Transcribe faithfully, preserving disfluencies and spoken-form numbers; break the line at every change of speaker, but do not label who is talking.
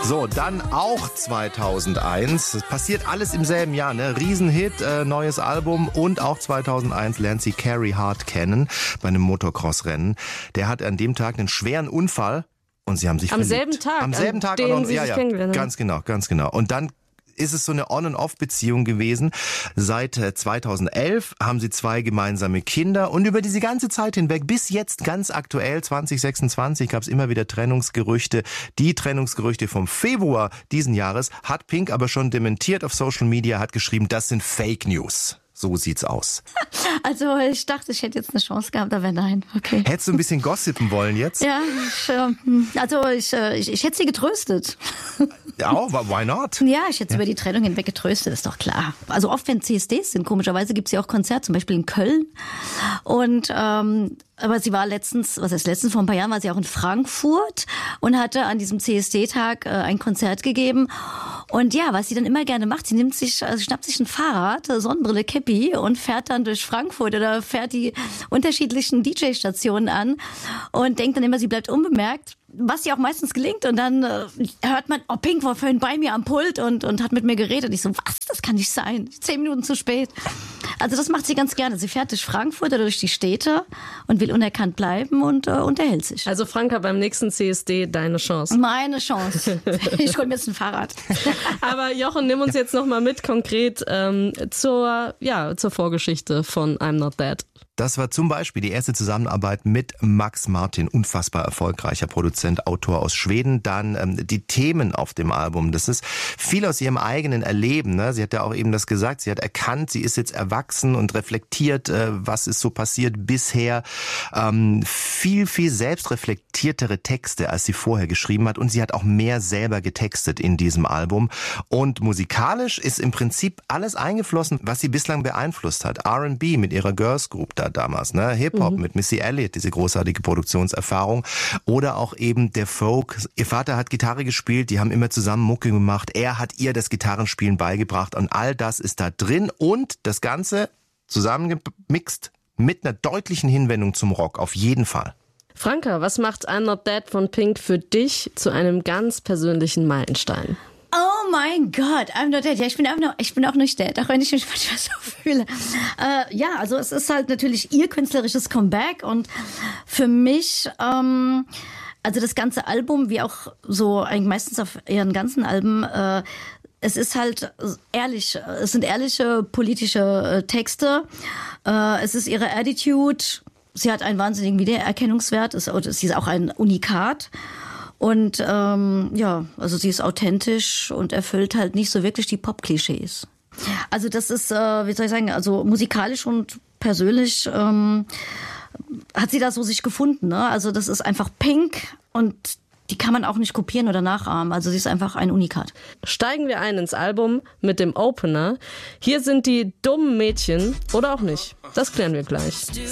So, dann auch zweitausendeins. Es passiert alles im selben Jahr, ne? Riesenhit, äh, neues Album und auch zweitausendeins lernt sie Carey Hart kennen bei einem Motocross-Rennen. Der hat an dem Tag einen schweren Unfall und sie haben sich
Am
verliebt.
selben Tag?
Am selben Tag.
Den
auch noch,
sie
ja,
sich
ja,
kennengelernt haben.
ganz genau, ganz genau. Und dann ist es so eine On-and-Off-Beziehung gewesen. Seit zweitausendelf haben sie zwei gemeinsame Kinder und über diese ganze Zeit hinweg, bis jetzt ganz aktuell, zwanzig sechsundzwanzig, gab es immer wieder Trennungsgerüchte. Die Trennungsgerüchte vom Februar diesen Jahres hat Pink aber schon dementiert auf Social Media, hat geschrieben, das sind Fake News. So sieht's aus.
Also ich dachte, ich hätte jetzt eine Chance gehabt, aber nein. Okay.
Hättest du ein bisschen gossipen wollen jetzt?
Ja, ich, äh, also ich, äh, ich, ich hätte sie getröstet.
Ja, why not?
Ja, ich hätte sie über die Trennung hinweg getröstet, ist doch klar. Also oft, wenn C S Ds sind, komischerweise gibt's ja auch Konzerte, zum Beispiel in Köln. Und ähm, aber sie war letztens, was heißt letztens, vor ein paar Jahren war sie auch in Frankfurt und hatte an diesem C S D-Tag äh, ein Konzert gegeben. Und ja, was sie dann immer gerne macht, sie nimmt sich, also schnappt sich ein Fahrrad, Sonnenbrille, Käppi und fährt dann durch Frankfurt oder fährt die unterschiedlichen D J-Stationen an und denkt dann immer, sie bleibt unbemerkt. Was ihr auch meistens gelingt und dann äh, hört man, oh, Pink war vorhin bei mir am Pult und, und hat mit mir geredet. Und ich so, was, das kann nicht sein, zehn Minuten zu spät. Also das macht sie ganz gerne. Sie fährt durch Frankfurt oder durch die Städte und will unerkannt bleiben und äh, unterhält sich.
Also Franka, beim nächsten C S D deine Chance.
Meine Chance. Ich hol mir jetzt ein Fahrrad.
Aber Jochen, nimm uns jetzt nochmal mit konkret ähm, zur, ja, zur Vorgeschichte von I'm Not Dead.
Das war zum Beispiel die erste Zusammenarbeit mit Max Martin, unfassbar erfolgreicher Produzent, Autor aus Schweden. Dann ähm, die Themen auf dem Album, das ist viel aus ihrem eigenen Erleben. Ne? Sie hat ja auch eben das gesagt, sie hat erkannt, sie ist jetzt erwachsen und reflektiert, äh, was ist so passiert bisher. Ähm, viel, viel selbstreflektiertere Texte, als sie vorher geschrieben hat. Und sie hat auch mehr selber getextet in diesem Album. Und musikalisch ist im Prinzip alles eingeflossen, was sie bislang beeinflusst hat. R and B mit ihrer Girls Group da damals, ne? Hip-Hop mhm. mit Missy Elliott, diese großartige Produktionserfahrung. Oder auch eben der Folk. Ihr Vater hat Gitarre gespielt, die haben immer zusammen Mucke gemacht. Er hat ihr das Gitarrenspielen beigebracht und all das ist da drin und das Ganze zusammengemixt mit einer deutlichen Hinwendung zum Rock, auf jeden Fall.
Franka, was macht I'm Not Dead von Pink für dich zu einem ganz persönlichen Meilenstein?
Oh mein Gott, I'm not dead. Ja, ich bin auch noch, ich bin auch nicht dead, auch wenn ich mich manchmal so fühle. Äh, ja, also es ist halt natürlich ihr künstlerisches Comeback und für mich, ähm, also das ganze Album, wie auch so eigentlich meistens auf ihren ganzen Alben, äh, es ist halt ehrlich, es sind ehrliche politische äh, Texte, äh, es ist ihre Attitude, sie hat einen wahnsinnigen Wiedererkennungswert, ist, sie ist auch ein Unikat. Und ähm, ja, also sie ist authentisch und erfüllt halt nicht so wirklich die Pop-Klischees. Also das ist, äh, wie soll ich sagen, also musikalisch und persönlich ähm, hat sie da so sich gefunden. Ne? Also das ist einfach Pink und die kann man auch nicht kopieren oder nachahmen. Also sie ist einfach ein Unikat.
Steigen wir ein ins Album mit dem Opener. Hier sind die dummen Mädchen oder auch nicht. Das klären wir gleich.